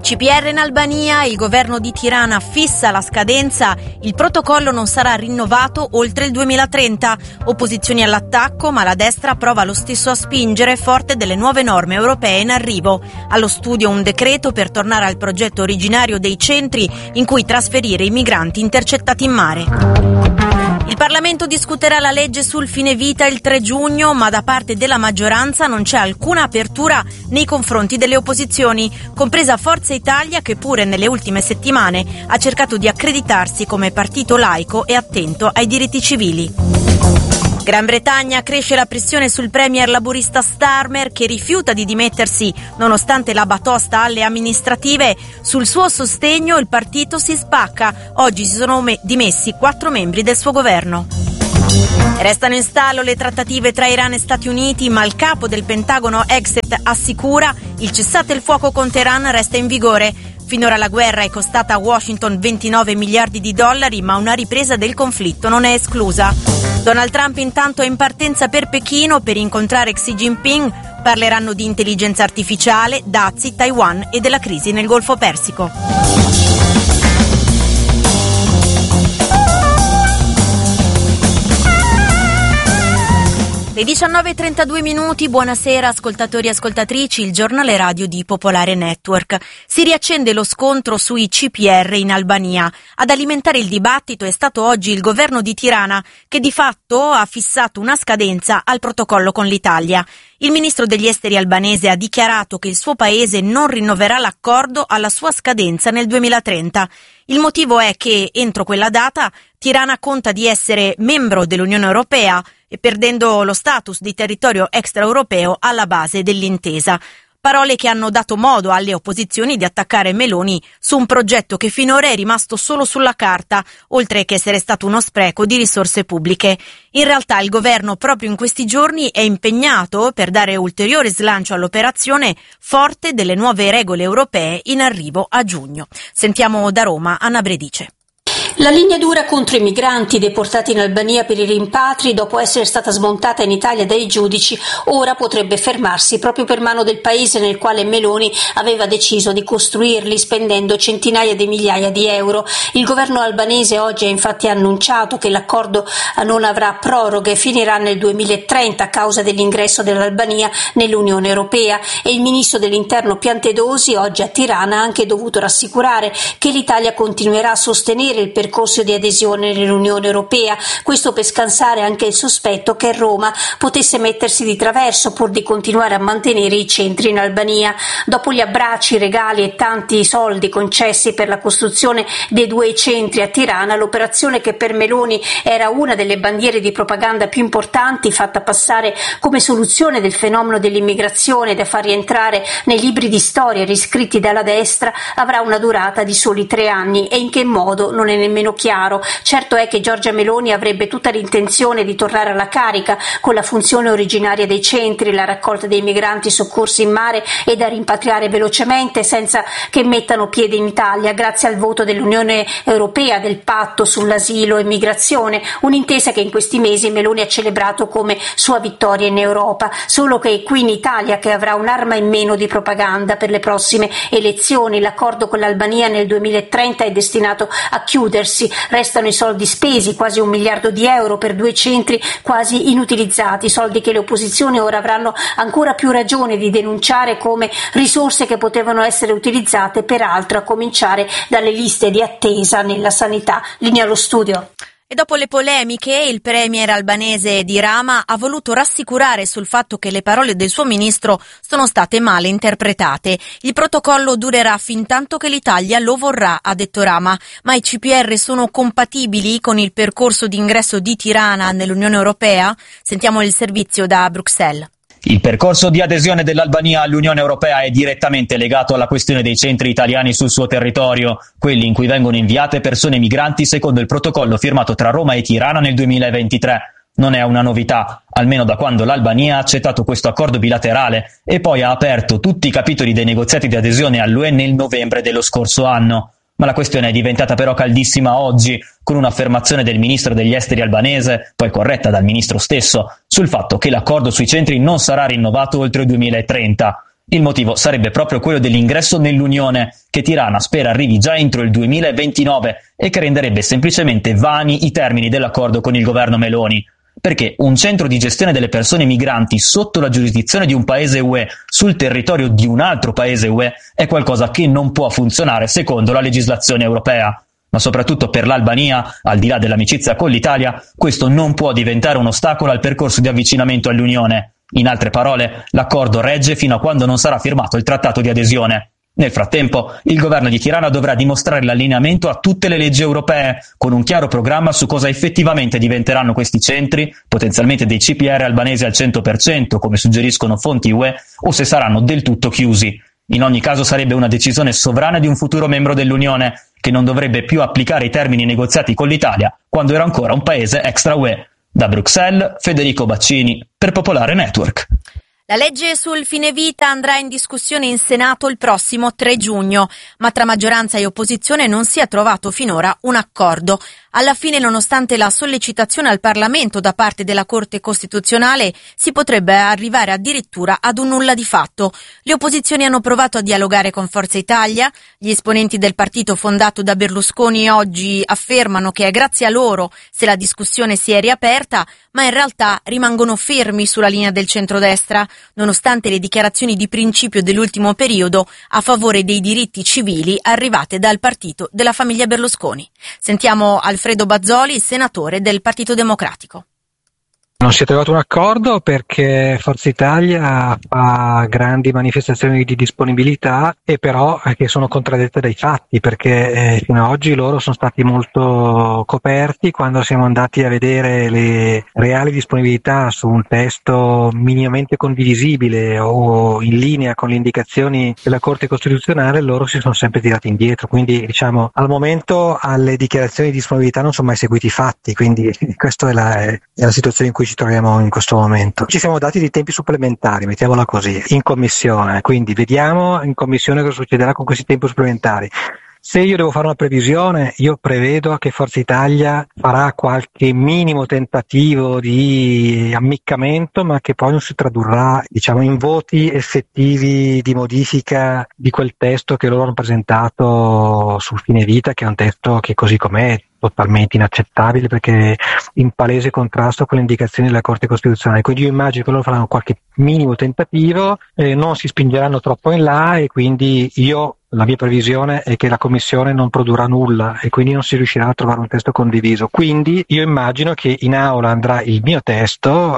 CPR in Albania, il governo di Tirana fissa la scadenza, il protocollo non sarà rinnovato oltre il 2030. Opposizioni all'attacco, ma la destra prova lo stesso a spingere forte delle nuove norme europee in arrivo. Allo studio un decreto per tornare al progetto originario dei centri in cui trasferire i migranti intercettati in mare. Il Parlamento discuterà la legge sul fine vita il 3 giugno, ma da parte della maggioranza non c'è alcuna apertura nei confronti delle opposizioni, compresa Forza Italia che pure nelle ultime settimane ha cercato di accreditarsi come partito laico e attento ai diritti civili. Gran Bretagna, cresce la pressione sul premier laburista Starmer che rifiuta di dimettersi nonostante la batosta alle amministrative. Sul suo sostegno il partito si spacca. Oggi si sono dimessi 4 membri del suo governo. Restano in stallo le trattative tra Iran e Stati Uniti, ma il capo del Pentagono Exet assicura il cessate il fuoco con Teheran resta in vigore. Finora la guerra è costata a Washington 29 miliardi di dollari, ma una ripresa del conflitto non è esclusa. Donald Trump intanto è in partenza per Pechino per incontrare Xi Jinping. Parleranno di intelligenza artificiale, dazi, Taiwan e della crisi nel Golfo Persico. Le 19:32, buonasera ascoltatori e ascoltatrici, il giornale radio di Popolare Network. Si riaccende lo scontro sui CPR in Albania. Ad alimentare il dibattito è stato oggi il governo di Tirana, che di fatto ha fissato una scadenza al protocollo con l'Italia. Il ministro degli esteri albanese ha dichiarato che il suo paese non rinnoverà l'accordo alla sua scadenza nel 2030. Il motivo è che, entro quella data, Tirana conta di essere membro dell'Unione Europea e perdendo lo status di territorio extraeuropeo alla base dell'intesa. Parole che hanno dato modo alle opposizioni di attaccare Meloni su un progetto che finora è rimasto solo sulla carta, oltre che essere stato uno spreco di risorse pubbliche. In realtà il governo proprio in questi giorni è impegnato per dare ulteriore slancio all'operazione forte delle nuove regole europee in arrivo a giugno. Sentiamo da Roma Anna Bredice. La linea dura contro i migranti deportati in Albania per i rimpatri, dopo essere stata smontata in Italia dai giudici, ora potrebbe fermarsi proprio per mano del paese nel quale Meloni aveva deciso di costruirli spendendo centinaia di migliaia di euro. Il governo albanese oggi ha infatti annunciato che l'accordo non avrà proroghe, finirà nel 2030 a causa dell'ingresso dell'Albania nell'Unione Europea, e il ministro dell'Interno Piantedosi oggi a Tirana ha anche dovuto rassicurare che l'Italia continuerà a sostenere il percorso di adesione nell'Unione Europea, questo per scansare anche il sospetto che Roma potesse mettersi di traverso pur di continuare a mantenere i centri in Albania. Dopo gli abbracci, regali e tanti soldi concessi per la costruzione dei 2 centri a Tirana, l'operazione che per Meloni era una delle bandiere di propaganda più importanti, fatta passare come soluzione del fenomeno dell'immigrazione da far rientrare nei libri di storia riscritti dalla destra, avrà una durata di soli 3 anni e in che modo non è nemmeno chiaro. Certo è che Giorgia Meloni avrebbe tutta l'intenzione di tornare alla carica con la funzione originaria dei centri, la raccolta dei migranti soccorsi in mare e da rimpatriare velocemente senza che mettano piede in Italia, grazie al voto dell'Unione Europea del patto sull'asilo e migrazione, un'intesa che in questi mesi Meloni ha celebrato come sua vittoria in Europa. Solo che è qui in Italia che avrà un'arma in meno di propaganda per le prossime elezioni. L'accordo con l'Albania nel 2030 è destinato a chiudersi, restano i soldi spesi, quasi 1 miliardo di euro per 2 centri quasi inutilizzati, soldi che le opposizioni ora avranno ancora più ragione di denunciare come risorse che potevano essere utilizzate peraltro a cominciare dalle liste di attesa nella sanità. Linea allo studio. E dopo le polemiche, il premier albanese di Rama ha voluto rassicurare sul fatto che le parole del suo ministro sono state male interpretate. Il protocollo durerà fintanto che l'Italia lo vorrà, ha detto Rama, ma i CPR sono compatibili con il percorso di ingresso di Tirana nell'Unione Europea? Sentiamo il servizio da Bruxelles. Il percorso di adesione dell'Albania all'Unione Europea è direttamente legato alla questione dei centri italiani sul suo territorio, quelli in cui vengono inviate persone migranti secondo il protocollo firmato tra Roma e Tirana nel 2023. Non è una novità, almeno da quando l'Albania ha accettato questo accordo bilaterale e poi ha aperto tutti i capitoli dei negoziati di adesione all'UE nel novembre dello scorso anno. Ma la questione è diventata però caldissima oggi, con un'affermazione del ministro degli esteri albanese, poi corretta dal ministro stesso, sul fatto che l'accordo sui centri non sarà rinnovato oltre il 2030. Il motivo sarebbe proprio quello dell'ingresso nell'Unione, che Tirana spera arrivi già entro il 2029 e che renderebbe semplicemente vani i termini dell'accordo con il governo Meloni. Perché un centro di gestione delle persone migranti sotto la giurisdizione di un paese UE sul territorio di un altro paese UE è qualcosa che non può funzionare secondo la legislazione europea. Ma soprattutto per l'Albania, al di là dell'amicizia con l'Italia, questo non può diventare un ostacolo al percorso di avvicinamento all'Unione. In altre parole, l'accordo regge fino a quando non sarà firmato il trattato di adesione. Nel frattempo, il governo di Tirana dovrà dimostrare l'allineamento a tutte le leggi europee, con un chiaro programma su cosa effettivamente diventeranno questi centri, potenzialmente dei CPR albanesi al 100%, come suggeriscono fonti UE, o se saranno del tutto chiusi. In ogni caso sarebbe una decisione sovrana di un futuro membro dell'Unione, che non dovrebbe più applicare i termini negoziati con l'Italia quando era ancora un paese extra UE. Da Bruxelles, Federico Baccini, per Popolare Network. La legge sul fine vita andrà in discussione in Senato il prossimo 3 giugno, ma tra maggioranza e opposizione non si è trovato finora un accordo. Alla fine, nonostante la sollecitazione al Parlamento da parte della Corte Costituzionale, si potrebbe arrivare addirittura ad un nulla di fatto. Le opposizioni hanno provato a dialogare con Forza Italia. Gli esponenti del partito fondato da Berlusconi oggi affermano che è grazie a loro se la discussione si è riaperta, ma in realtà rimangono fermi sulla linea del centrodestra, nonostante le dichiarazioni di principio dell'ultimo periodo a favore dei diritti civili arrivate dal partito della famiglia Berlusconi. Sentiamo Alfredo Bazzoli, senatore del Partito Democratico. Non si è trovato un accordo perché Forza Italia fa grandi manifestazioni di disponibilità e però che sono contraddette dai fatti, perché fino ad oggi loro sono stati molto coperti quando siamo andati a vedere le reali disponibilità su un testo minimamente condivisibile o in linea con le indicazioni della Corte Costituzionale. Loro si sono sempre tirati indietro, quindi diciamo al momento alle dichiarazioni di disponibilità non sono mai seguiti i fatti, quindi questa è la situazione in cui ci troviamo in questo momento. Ci siamo dati dei tempi supplementari, mettiamola così, in commissione, quindi vediamo in commissione cosa succederà con questi tempi supplementari. Se io devo fare una previsione, io prevedo che Forza Italia farà qualche minimo tentativo di ammiccamento, ma che poi non si tradurrà, diciamo, in voti effettivi di modifica di quel testo che loro hanno presentato sul fine vita, che è un testo che così com'è totalmente inaccettabile perché in palese contrasto con le indicazioni della Corte Costituzionale. Quindi io immagino che loro faranno qualche minimo tentativo, non si spingeranno troppo in là e quindi la mia previsione è che la Commissione non produrrà nulla e quindi non si riuscirà a trovare un testo condiviso. Quindi io immagino che in aula andrà il mio testo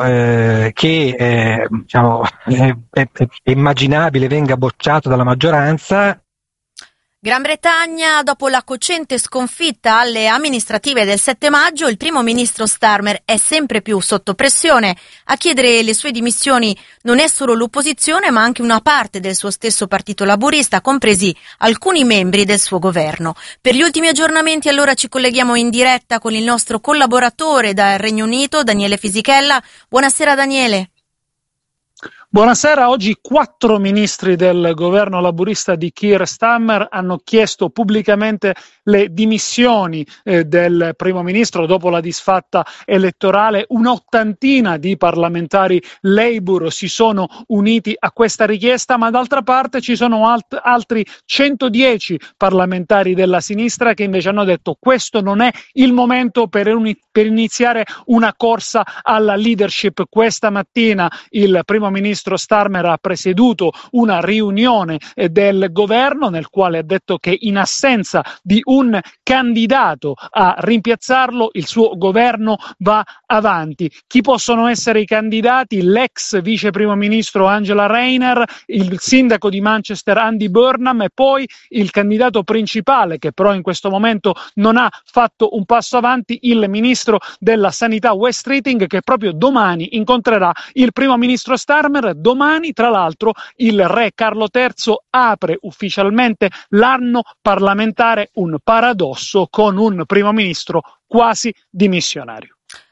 che diciamo, è immaginabile venga bocciato dalla maggioranza. Gran Bretagna, dopo la cocente sconfitta alle amministrative del 7 maggio, il primo ministro Starmer è sempre più sotto pressione. A chiedere le sue dimissioni non è solo l'opposizione, ma anche una parte del suo stesso partito laburista, compresi alcuni membri del suo governo. Per gli ultimi aggiornamenti allora ci colleghiamo in diretta con il nostro collaboratore dal Regno Unito, Daniele Fisichella. Buonasera Daniele. Buonasera, oggi 4 ministri del governo laburista di Keir Starmer hanno chiesto pubblicamente le dimissioni del primo ministro dopo la disfatta elettorale. Un'ottantina di parlamentari Labour si sono uniti a questa richiesta, ma d'altra parte ci sono altri 110 parlamentari della sinistra che invece hanno detto questo non è il momento per iniziare una corsa alla leadership. Questa mattina il primo ministro Starmer ha presieduto una riunione del governo nel quale ha detto che in assenza di un candidato a rimpiazzarlo il suo governo va avanti. Chi possono essere i candidati? L'ex vice primo ministro Angela Rayner, il sindaco di Manchester Andy Burnham e poi il candidato principale che però in questo momento non ha fatto un passo avanti, il ministro della sanità Wes Streeting, che proprio domani incontrerà il primo ministro Starmer. Domani, tra l'altro, il re Carlo III apre ufficialmente l'anno parlamentare, un paradosso con un primo ministro quasi dimissionario.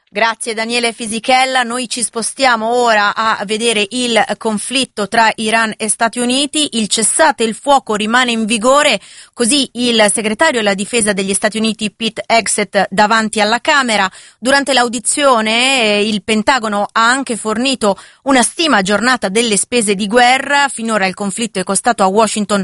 Grazie Daniele Fisichella, noi ci spostiamo ora a vedere il conflitto tra Iran e Stati Uniti. Il cessate il fuoco rimane in vigore, così il segretario alla difesa degli Stati Uniti Pete Hegseth davanti alla Camera. Durante l'audizione il Pentagono ha anche fornito una stima aggiornata delle spese di guerra. Finora il conflitto è costato a Washington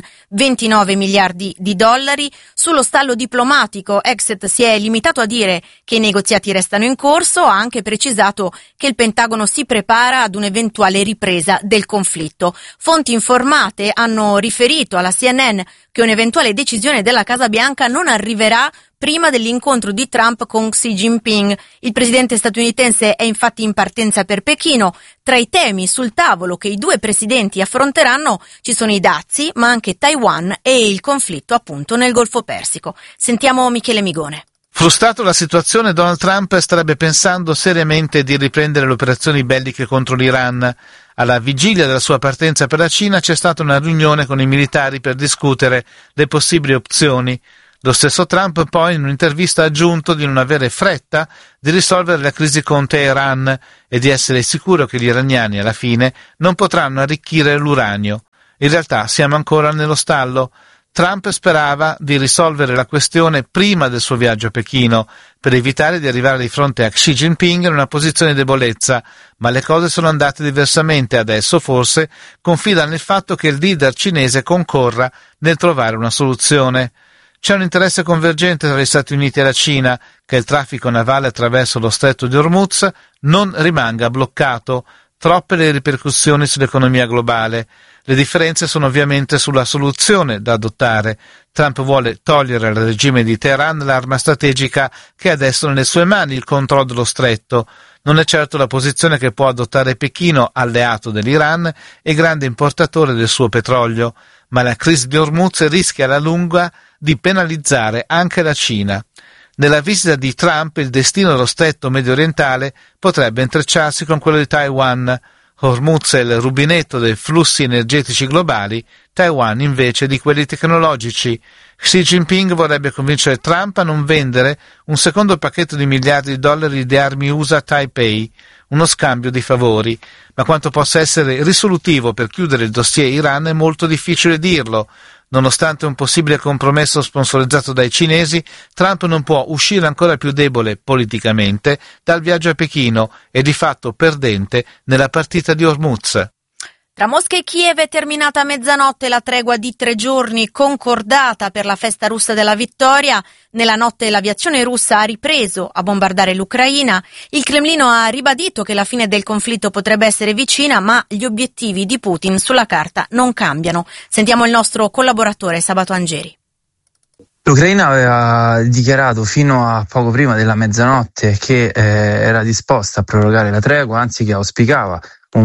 29 miliardi di dollari. Sullo stallo diplomatico Hegseth si è limitato a dire che i negoziati restano in corso. Ha anche precisato che il Pentagono si prepara ad un'eventuale ripresa del conflitto. Fonti informate hanno riferito alla CNN che un'eventuale decisione della Casa Bianca non arriverà prima dell'incontro di Trump con Xi Jinping. Il presidente statunitense è infatti in partenza per Pechino. Tra i temi sul tavolo che i due presidenti affronteranno ci sono i dazi, ma anche Taiwan e il conflitto appunto nel Golfo Persico. Sentiamo Michele Migone. Frustrato la situazione, Donald Trump starebbe pensando seriamente di riprendere le operazioni belliche contro l'Iran. Alla vigilia della sua partenza per la Cina c'è stata una riunione con i militari per discutere le possibili opzioni. Lo stesso Trump poi in un'intervista ha aggiunto di non avere fretta di risolvere la crisi con Teheran e di essere sicuro che gli iraniani alla fine non potranno arricchire l'uranio. In realtà siamo ancora nello stallo. Trump sperava di risolvere la questione prima del suo viaggio a Pechino, per evitare di arrivare di fronte a Xi Jinping in una posizione di debolezza, ma le cose sono andate diversamente. Adesso forse confida nel fatto che il leader cinese concorra nel trovare una soluzione. C'è un interesse convergente tra gli Stati Uniti e la Cina che il traffico navale attraverso lo stretto di Hormuz non rimanga bloccato. Troppe le ripercussioni sull'economia globale. Le differenze sono ovviamente sulla soluzione da adottare. Trump vuole togliere al regime di Teheran l'arma strategica che è adesso nelle sue mani, il controllo dello stretto. Non è certo la posizione che può adottare Pechino, alleato dell'Iran e grande importatore del suo petrolio, ma la crisi di Hormuz rischia alla lunga di penalizzare anche la Cina. Nella visita di Trump il destino dello stretto medio-orientale potrebbe intrecciarsi con quello di Taiwan. Hormuz è il rubinetto dei flussi energetici globali, Taiwan invece di quelli tecnologici. Xi Jinping vorrebbe convincere Trump a non vendere un secondo pacchetto di miliardi di dollari di armi USA a Taipei, uno scambio di favori, ma quanto possa essere risolutivo per chiudere il dossier Iran è molto difficile dirlo. Nonostante un possibile compromesso sponsorizzato dai cinesi, Trump non può uscire ancora più debole politicamente dal viaggio a Pechino e di fatto perdente nella partita di Hormuz. Tra Mosca e Kiev è terminata a mezzanotte la tregua di 3 giorni concordata per la festa russa della vittoria. Nella notte l'aviazione russa ha ripreso a bombardare l'Ucraina. Il Cremlino ha ribadito che la fine del conflitto potrebbe essere vicina, ma gli obiettivi di Putin sulla carta non cambiano. Sentiamo il nostro collaboratore Sabato Angeri. L'Ucraina aveva dichiarato fino a poco prima della mezzanotte che era disposta a prorogare la tregua, anzi che auspicava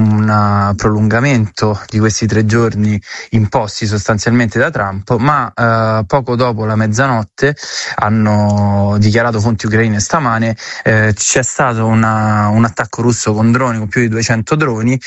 un prolungamento di questi 3 giorni imposti sostanzialmente da Trump, ma poco dopo la mezzanotte, hanno dichiarato fonti ucraine stamane, c'è stato un attacco russo con droni, con più di 200 droni,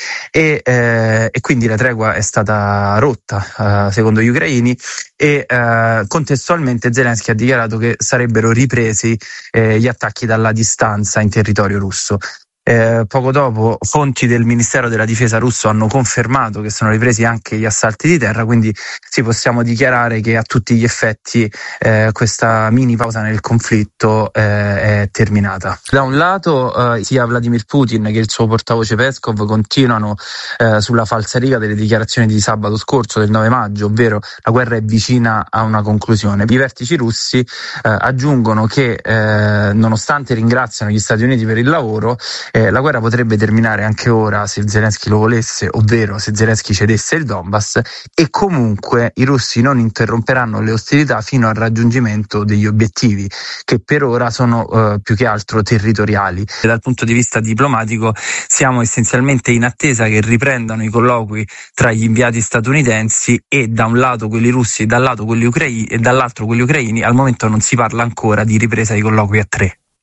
e quindi la tregua è stata rotta secondo gli ucraini, e contestualmente Zelensky ha dichiarato che sarebbero ripresi gli attacchi dalla distanza in territorio russo. Poco dopo fonti del Ministero della Difesa russo hanno confermato che sono ripresi anche gli assalti di terra, quindi sì, possiamo dichiarare che a tutti gli effetti questa mini pausa nel conflitto è terminata. Da un lato sia Vladimir Putin che il suo portavoce Peskov continuano sulla falsariga delle dichiarazioni di sabato scorso, del 9 maggio, ovvero la guerra è vicina a una conclusione. I vertici russi aggiungono che nonostante ringraziano gli Stati Uniti per il lavoro, la guerra potrebbe terminare anche ora se Zelensky lo volesse, ovvero se Zelensky cedesse il Donbass, e comunque i russi non interromperanno le ostilità fino al raggiungimento degli obiettivi, che per ora sono più che altro territoriali. E dal punto di vista diplomatico siamo essenzialmente in attesa che riprendano i colloqui tra gli inviati statunitensi, e da un lato quelli russi e dall'altro quelli ucraini. Al momento non si parla ancora di ripresa di colloqui a 3.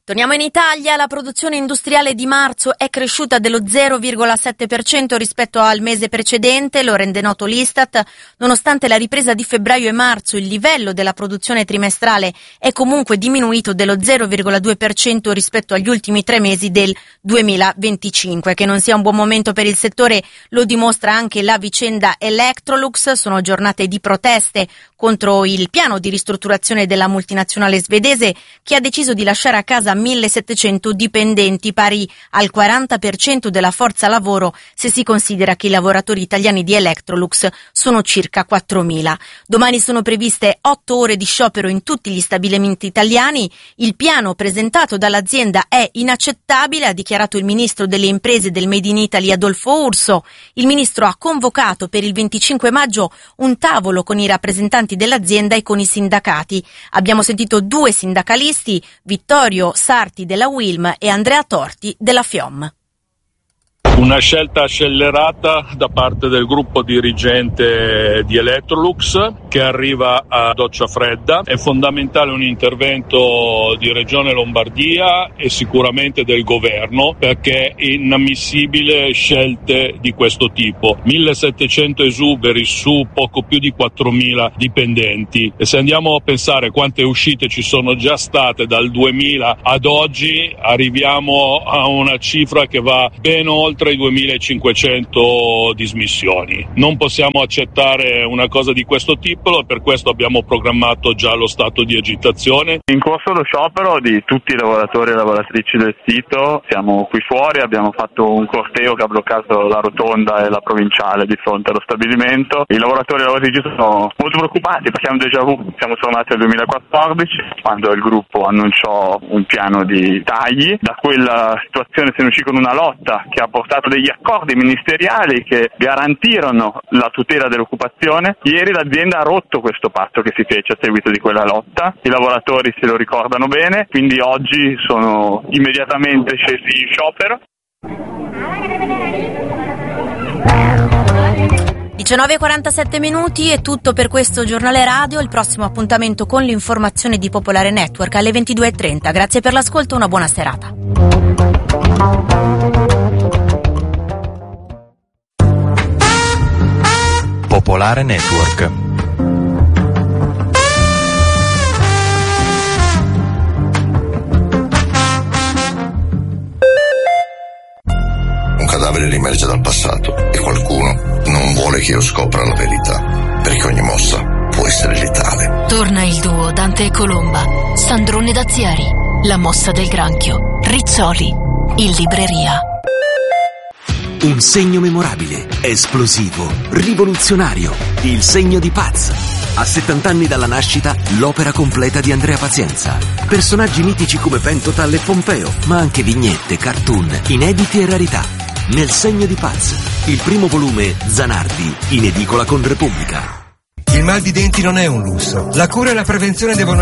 Torniamo in Italia, la produzione industriale di marzo è cresciuta dello 0,7% rispetto al mese precedente, lo rende noto l'Istat. Nonostante la ripresa di febbraio e marzo, il livello della produzione trimestrale è comunque diminuito dello 0,2% rispetto agli ultimi 3 mesi del 2025. Che non sia un buon momento per il settore lo dimostra anche la vicenda Electrolux. Sono giornate di proteste contro il piano di ristrutturazione della multinazionale svedese che ha deciso di lasciare a casa 1.700 dipendenti, pari al 40% della forza lavoro se si considera che i lavoratori italiani di Electrolux sono circa 4.000. Domani sono previste 8 ore di sciopero in tutti gli stabilimenti italiani. Il piano presentato dall'azienda è inaccettabile, ha dichiarato il ministro delle imprese del Made in Italy Adolfo Urso. Il ministro ha convocato per il 25 maggio un tavolo con i rappresentanti dell'azienda e con i sindacati. Abbiamo sentito 2 sindacalisti, Vittorio Sarti della Wilm e Andrea Torti della FIOM. Una scelta scellerata da parte del gruppo dirigente di Electrolux che arriva a doccia fredda. È fondamentale un intervento di Regione Lombardia e sicuramente del governo, perché è inammissibile scelte di questo tipo. 1.700 esuberi su poco più di 4.000 dipendenti, e se andiamo a pensare quante uscite ci sono già state dal 2000 ad oggi, arriviamo a una cifra che va ben oltre i 2.500 dismissioni. Non possiamo accettare una cosa di questo tipo, per questo abbiamo programmato già lo stato di agitazione. In corso lo sciopero di tutti i lavoratori e lavoratrici del sito, siamo qui fuori, abbiamo fatto un corteo che ha bloccato la rotonda e la provinciale di fronte allo stabilimento. I lavoratori e le lavoratrici sono molto preoccupati perché è un déjà vu. Siamo tornati al 2014 quando il gruppo annunciò un piano di tagli. Da quella situazione se ne uscì con una lotta che ha portato degli accordi ministeriali che garantirono la tutela dell'occupazione. Ieri l'azienda ha rotto questo patto che si fece a seguito di quella lotta, i lavoratori se lo ricordano bene, quindi oggi sono immediatamente scesi in sciopero. 19:47 minuti è tutto per questo giornale radio. Il prossimo appuntamento con l'informazione di Popolare Network alle 22:30. Grazie per l'ascolto, una buona serata. Popolare Network. Un cadavere riemerge dal passato e qualcuno non vuole che io scopra la verità, perché ogni mossa può essere letale. Torna il duo Dante e Colomba, Sandrone Dazieri, La mossa del granchio, Rizzoli, in libreria. Un segno memorabile, esplosivo, rivoluzionario, il segno di Paz. A 70 anni dalla nascita, l'opera completa di Andrea Pazienza. Personaggi mitici come Pentotal e Pompeo, ma anche vignette, cartoon, inediti e rarità. Nel segno di Paz, il primo volume Zanardi, in edicola con Repubblica. Il mal di denti non è un lusso. La cura e la prevenzione devono